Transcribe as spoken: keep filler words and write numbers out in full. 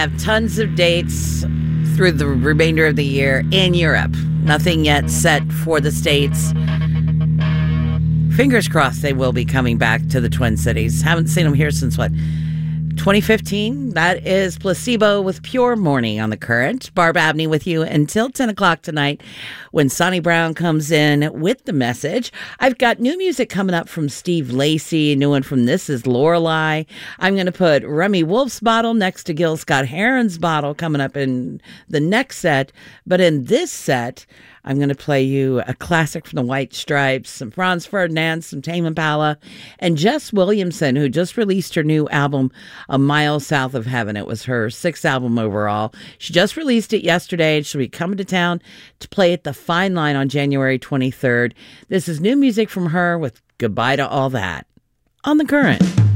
Have tons of dates through the remainder of the year in Europe. Nothing yet set for the States. Fingers crossed they will be coming back to the Twin Cities. Haven't seen them here since, what, twenty fifteen? That is Placebo with Pure Morning on The Current. Barb Abney with you until ten o'clock tonight when Sonny Brown comes in with the message. I've got new music coming up from Steve Lacy, a new one from This Is Lorelei. I'm going to put Remy Wolf's bottle next to Gil Scott-Heron's bottle coming up in the next set. But in this set, I'm going to play you a classic from the White Stripes, some Franz Ferdinand, some Tame Impala, and Jess Williamson, who just released her new album, A Mile South of Heaven. It was her sixth album overall. She just released it yesterday. She'll be coming to town to play at the Fine Line on January twenty-third. This is new music from her with Goodbye to All That on The Current.